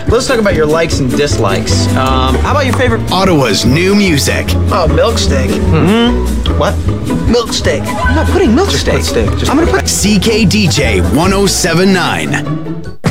let's talk about your likes and dislikes. How about your favorite? Ottawa's new music. Oh, milk steak. Mm-hmm. What? Milk steak. I'm not putting milk steak. I'm gonna put CKDJ 1079.